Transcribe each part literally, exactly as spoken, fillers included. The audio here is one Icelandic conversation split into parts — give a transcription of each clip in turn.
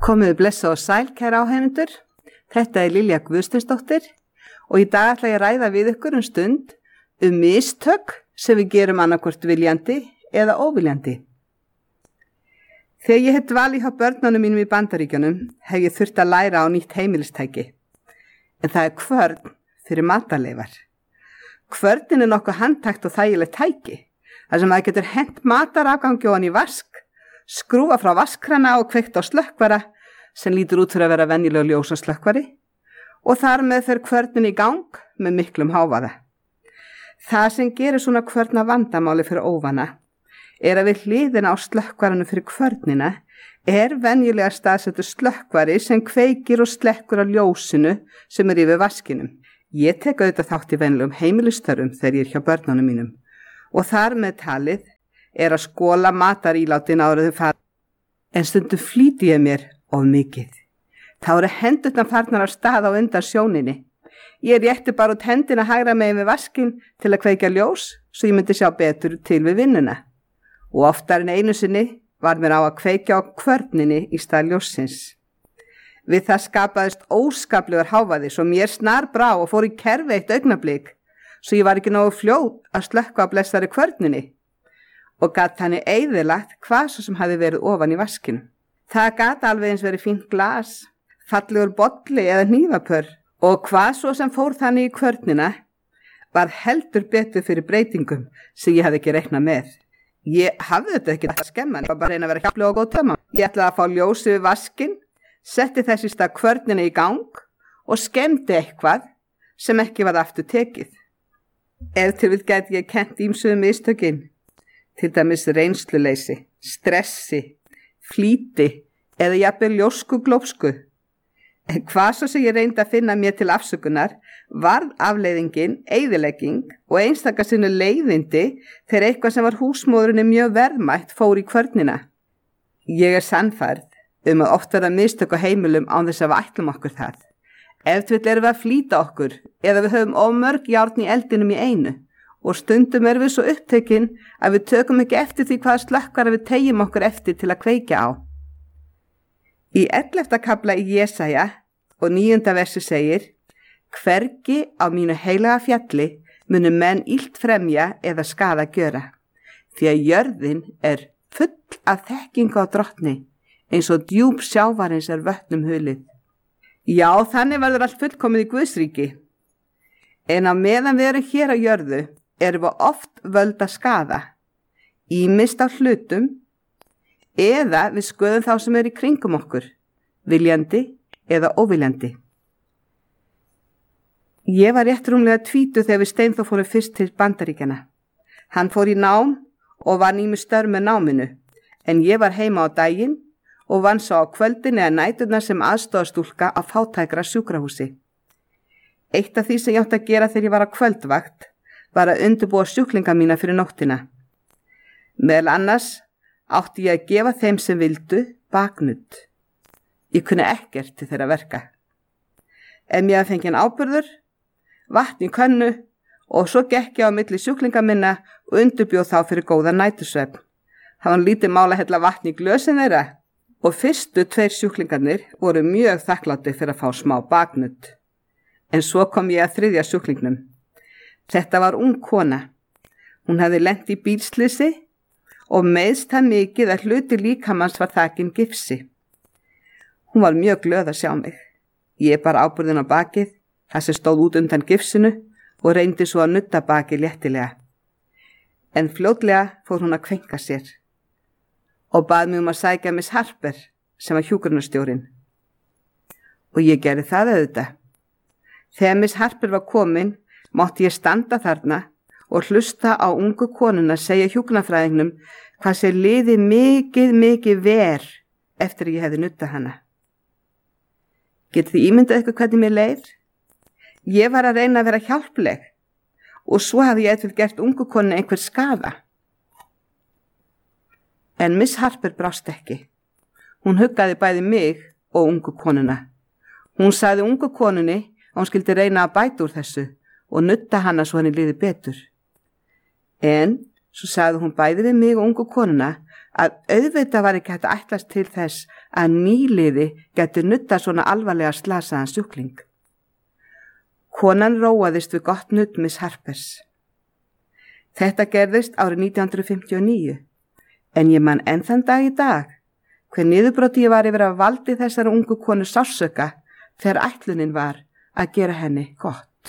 Komiði blessa og sæl, kæra áheyrendur. Þetta er Lilja Guðsteinsdóttir og í dag ætla ég að ræða við ykkur um stund um mistök sem við gerum annarkvort viljandi eða óviljandi. Þegar ég hef dvalið hjá börnunum mínum í Bandaríkjunum hef ég þurft að læra á nýtt heimilistæki. En það er kvörn fyrir matarleifar. Kvörnin er nokkuð handtækt og þægilegt tæki, þar sem maður getur hent matarafgangi ofan í vask, skrúfa frá vaskkrana og kveikt á slökkvara sem lítur út fyrir að vera venjuleg ljósaslökkvari og þar með fer kvörnin í gang með miklum hávaða. Það sem gerir svona kvörna vandamáli fyrir óvana er að við hliðina á slökkvaranu fyrir kvörnina er venjulega staðsettur slökkvari sem kveikir og slekkur á ljósinu sem er yfir vaskinum. Ég tek auðvitað þátt í venjulegum heimilistörfum þegar ég er hjá börnunum mínum og þar með talið er að skóla matarílátin áður þau fara. En stundum flýti ég mér of mikið. Þá eru hendurnar farnar á stað á undan sjóninni. Ég rétti bara út hendina hægra megin við vaskinn til að kveikja ljós svo ég myndi sjá betur til við vinnuna. Og oftar en einu sinni var mér á að kveikja á kvörninni í stað ljóssins. Við það skapaðist óskaplegur hávaði svo mér snar brá og fór í kerfi eitt augnablik svo ég var ekki nógu fljót að slökkva á blessari kvörninni og gat þannig eyðilagt hvað svo sem hafi verið ofan í vaskinu. Það gat alveg eins verið fínt glas, fallegur bolli eða hnífapör og hvað svo sem fór þannig í kvörnina var heldur betur fyrir breytingum sem ég hafði ekki reiknað með. Ég hafði þetta ekki að skemma, ég var bara að reyna að vera hjálpleg og góð tömma. Ég ætlaði að fá ljósi við vaskinn, setti þess í stað kvörnina í gang og skemmti eitthvað sem ekki var aftur tekið. Ef til vill gæti ég kennt ýmsum mistökin, til dæmis reynsluleysi, stressi, flýti eða jafnvel ljóskuglópsku. En hvað svo sem ég reyndi að finna mér til afsökunar varð afleiðingin, eyðilegging og einstaka sinni leiðindi þegar eitthvað sem var húsmóðurinni mjög verðmætt fór í kvörnina. Ég er sannfærð um að oft verða mistök á heimilum án þess að við ætlum okkur það. Ef til vill erum við að flýta okkur eða við höfum of mörg járn í eldinum í einu og stundum erum við svo upptekin að við tökum ekki eftir því hvaða slökkvara við teygjum okkur eftir til að kveikja á. Í ellefta kafla í Jesaja og níunda versi segir: Hvergi á mínu heilaga fjalli munu menn illt fremja eða skaða gjöra, því að jörðin er full af þekkingu á drottni, eins og djúp sjávarins er vötnum hulið. Já, þannig verður allt fullkomið í Guðsríki. En á meðan við erum hér á jörðu, erum við oft völd að skaða, ýmist á hlutum, eða við sköðum þá sem er í kringum okkur, viljandi eða óviljandi. Ég var rétt rúmlega tvítug þegar við Steinþór fórum fyrst til Bandaríkjanna. Hann fór í nám og var nými störf með náminu, en ég var heima á daginn og vann svo á kvöldin eða næturnar sem aðstoðarstúlka á fátækra sjúkrahúsi. Eitt af því sem ég átti að gera þegar ég var á kvöldvakt var að undirbúa sjúklinga mína fyrir nóttina. Meðal annars átti ég að gefa þeim sem vildu baknudd. Ég kunni ekkert til þeirra verka. Ef ég að fengið áburður, vatn í könnu og svo gekk ég á milli sjúklinga minna og undirbjóð þá fyrir góða nætursvefn. Það var lítið mál að hella vatn í glösin þeirra og fyrstu tveir sjúklingarnir voru mjög þakklátti fyrir að fá smá baknudd. En svo kom ég að þriðja sjúklingnum. Þetta var ung kona. Hún hefði lent í bílslysi og meiðst það mikið að hluti líkamans var þakinn gifsi. Hún var mjög glöð að sjá mig. Ég bar áburðin á bakið, það sem stóð út undan gifsinu og reyndi svo að nudda bakið léttilega. En fljótlega fór hún að kveinka sér og bað mig um að sækja Miss Harper sem var hjúkrunarstjórinn. Og ég gerði það auðvitað. Þegar Miss Harper var komin, mátti ég standa þarna og hlusta á ungu konuna segja hjúkrunarfræðingnum hvað sér liði mikið, mikið ver eftir að ég hefði nuddað hana. Getið þið ímyndað eitthvað hvernig mér leið? Ég var að reyna að vera hjálpleg og svo hafði ég eitthvað gert ungu konuna einhver skaða. En Miss Harper brást ekki. Hún huggaði bæði mig og ungu konuna. Hún sagði ungu konunni að hún skildi reyna að bæta úr þessu og nudda hana svo henni liði betur. En svo sagði hún bæði við mig og ungu konuna að auðvitað var ekki hægt að ætlast til þess að nýliði geti nutta svona alvarlega slasaðan sjúkling. Konan róaðist við gott nudd Miss Harpers. Þetta gerðist árið nítján hundruð fimmtíu og níu, en ég man enn þann dag í dag hver niðurbroti ég var yfir að valdi þessari ungu konu sársauka þegar ætlunin var að gera henni gott.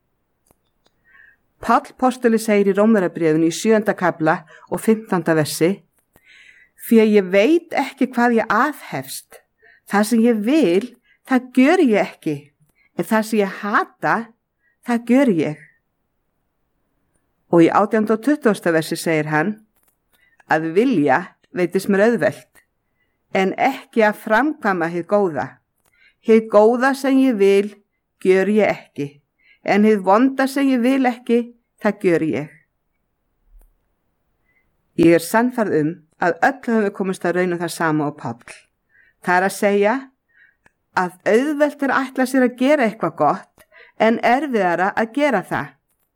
Páll postuli segir í Rómverjabréfinu í sjöunda kafla og fimmtánda versi: Því að ég veit ekki hvað ég aðhefst, það sem ég vil, það gör ég ekki, en það sem ég hata, það gör ég. Og í átjánda og tuttugasta versi segir hann: Að vilja veitist mér auðvelt, en ekki að framkvæma hið góða. Hið góða sem ég vil, gör ég ekki, en hið vonda sem ég vil ekki, það gör ég. Ég er sannfærð um að öll höfum við komist að rauna það sama og Páll. Það er að segja að auðvelt er að ætla sér að gera eitthvað gott, en erfiðara að gera það.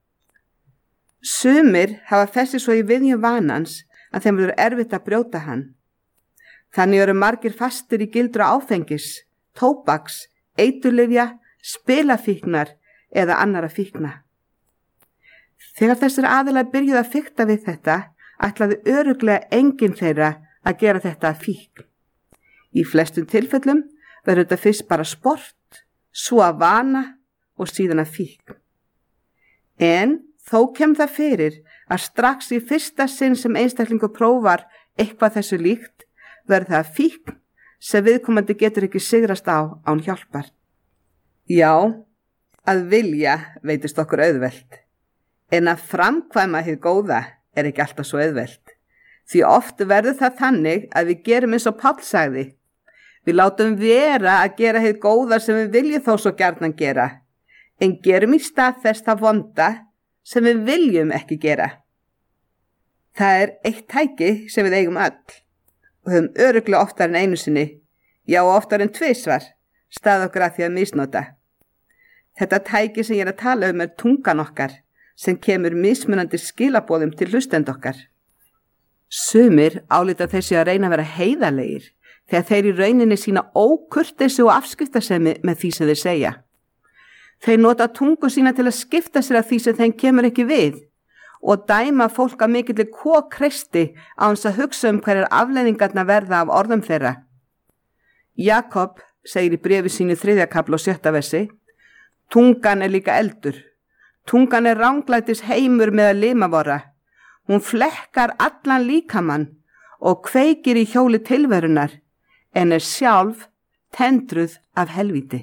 Sumir hafa festið svo í viðjum vanans að þeim verður erfitt að brjóta hann. Þannig eru margir fastir í gildru áfengis, tóbaks, eiturlyfja, spilafíknar eða annara fíkna. Þegar þessir aðilar byrjuðu að fikta við þetta, ætlaði örugglega enginn þeirra að gera þetta að fíkn. Í flestum tilfellum verður þetta fyrst bara sport, svo að vana og síðan að fíkn. En þó kemur það fyrir að strax í fyrsta sinn sem einstaklingur prófar eitthvað þessu líkt, verður það fíkn sem viðkomandi getur ekki sigrast á án hjálpar. Já, að vilja veitist okkur auðvelt, en að framkvæma hið góða er ekki alltaf svo auðvelt. Því oft verður það þannig að við gerum eins og Páll sagði. Við látum vera að gera hið góða sem við viljum þó svo gjarnan gera, en gerum í stað þess það vonda sem við viljum ekki gera. Það er eitt tæki sem við eigum öll og höfum örugglega oftar en einu sinni, já oftar en tvisvar, stað okkur að því að misnota. Þetta tæki sem ég er að tala um er tungan okkar, sem kemur mismunandi skilaboðum til hlustenda okkar. Sumir álíta þessi að reyna að vera heiðarlegir þegar þeir í rauninni sína ókurteisi og afskiptasemi með því sem þeir segja. Þeir nota tungu sína til að skipta sér af því sem þeim kemur ekki við og dæma fólk að mikilli kókreisti á hans að hugsa um hverjar afleiðingarna verða af orðum þeirra. Jakob segir í bréfi sínu þriðja kafla og sjötta versi: Tungan er líka eldur. Tungan er ranglætis heimur með að lima vora. Hún flekkar allan líkamann og kveikir í hjóli tilverunar, en er sjálf tendruð af helvíti.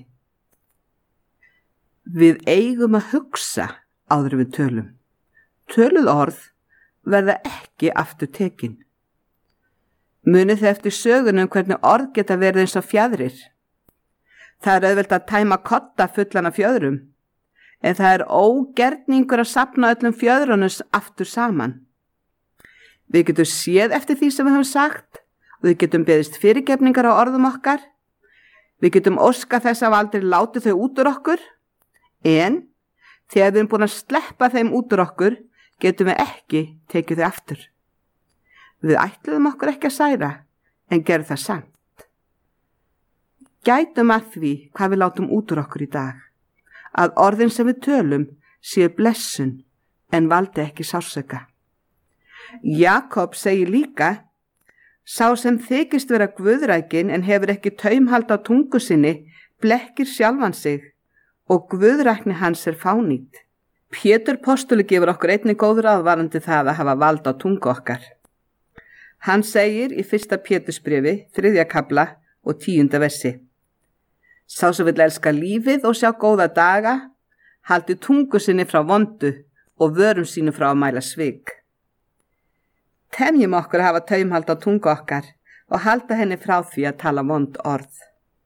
Við eigum að hugsa áður en við tölum. Töluð orð verða ekki aftur tekin. Munið þið eftir sögunum hvernig orð geta verið eins og fjaðrir. Það er auðvelt að tæma kotta fullan af fjöðrum, en það er ógerningur að safna öllum fjöðrunum aftur saman. Við getum séð eftir því sem við höfum sagt og við getum beðist fyrirgefningar á orðum okkar. Við getum óskað þess að aldrei láti þau út úr okkur, en þegar við erum búin að sleppa þeim út úr okkur, getum við ekki tekið þau aftur. Við ætluðum okkur ekki að særa, en gerum það samt. Gætum að því hvað við látum út úr okkur í dag, að orðin sem við tölum séu blessun en valdi ekki sársauka. Jakob segir líka: Sá sem þykist vera guðrækin en hefur ekki taumhald á tungu sinni, blekkir sjálfan sig og guðrækni hans er fánýt. Pétur postuli gefur okkur einnig góður aðvarandi það að hafa vald á tungu okkar. Hann segir í fyrsta Pétursbréfi, þriðja kafla og tíunda versi: Sá sem vill elska lífið og sjá góða daga, haldi tungu sinni frá vondu og vörum sínu frá að mæla svik. Temjum okkur að hafa taumhald á tungu okkar og halda henni frá því að tala vond orð.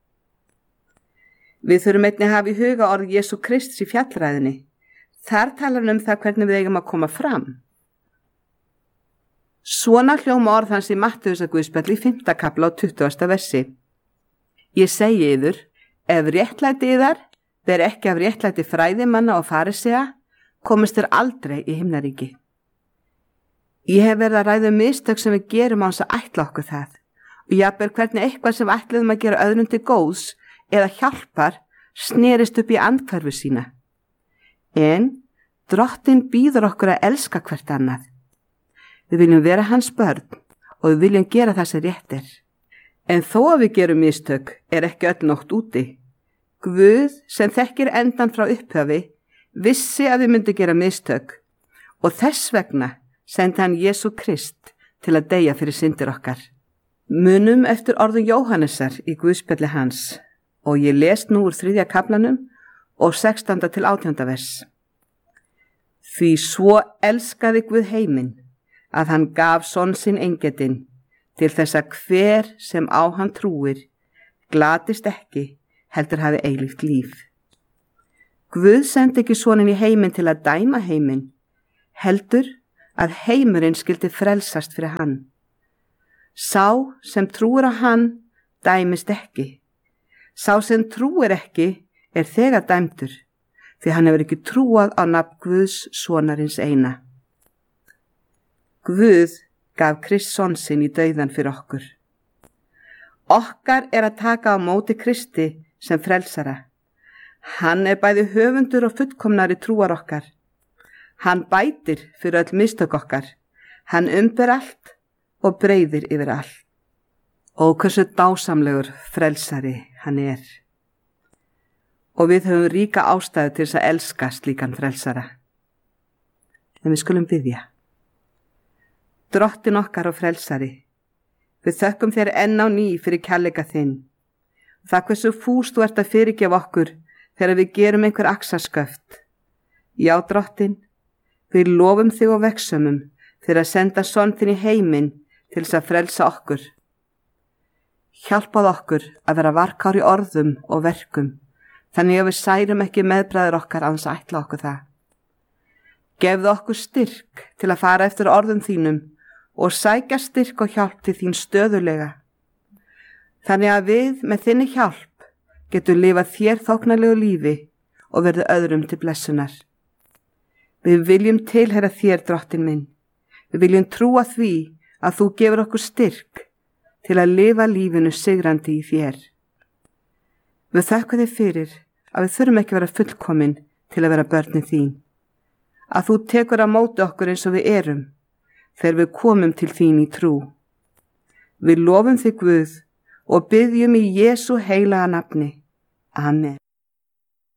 Við þurfum einnig að hafa í huga orð Jesú Krists í fjallræðinni. Þar talar hann um það hvernig við eigum að koma fram. Svona hljóma orð hans í Mattheusarguðspjalli í fimmta kafla og tuttugasta versi. Ég segi yður, ef réttlæti yðar ber ekki af réttlæti fræðimanna og farisea, komist þér aldrei í himnaríki. Ég hef verið að ræða um mistök sem við gerum á þess að ætla okkur það og jafnvel hvernig eitthvað sem ætluðum að gera öðrum til góðs eða hjálpar snerist upp í andhverfu sína. En Drottinn býður okkur að elska hvert annað. Við viljum vera hans börn og við viljum gera það sem rétt er. En þó að við gerum mistök er ekki öll nótt úti. Guð sem þekkir endan frá upphafi vissi að við myndum gera mistök og þess vegna sendi hann Jesú Krist til að deyja fyrir syndir okkar. Munum eftir orðum Jóhannesar í Guðspjalli hans og ég les nú úr þriðja kaflanum og sextánda til átjánda vers. Því svo elskaði Guð heiminn að hann gaf son sinn eingetinn til þess að hver sem á hann trúir glatist ekki heldur hafi eilíft líf. Guð sendi ekki soninn í heiminn til að dæma heiminn, heldur að heimurinn skyldi frelsast fyrir hann. Sá sem trúir á hann dæmist ekki. Sá sem trúir ekki er þegar dæmdur, því hann hefur ekki trúað á nafn Guðs sonarins eina. Guð gaf Krist son sinn í dauðan fyrir okkur. Okkar er að taka á móti Kristi sem frelsara. Hann er bæði höfundur og fullkomnari trúar okkar. Hann bætir fyrir öll mistök okkar. Hann umber allt og breiðir yfir allt. Og hversu dásamlegur frelsari hann er. Og við höfum ríka ástæðu til þess að elska slíkan frelsara. En við skulum biðja. Drottinn okkar og frelsari, við þökkum þér enn á ný fyrir kærleika þinn. Það hversu fús þú ert að fyrirgefa okkur þegar við gerum einhver axarsköft. Já, Drottinn, við lofum þig og vegsumum fyrir að senda son þinn í heiminn til þess að frelsa okkur. Hjálpað okkur að vera varkár í orðum og verkum, þannig að við særum ekki meðbræður okkar án þess að ætla okkur það. Gefðu okkur styrk til að fara eftir orðum þínum og sækja styrk og hjálp til þín stöðulega. Þannig að við með þinni hjálp getum lifað þér þóknarlegu lífi og verðu öðrum til blessunar. Við viljum tilheyra þér, Drottinn minn. Við viljum trúa því að þú gefur okkur styrk til að lifa lífinu sigrandi í þér. Við þökkum þig fyrir að við þurfum ekki að vera fullkomin til að vera börnin þín. Að þú tekur á móti okkur eins og við erum þegar við komum til þín í trú. Við lofum þig Guð og biðjum í Jesú heilaga nafni. Amen.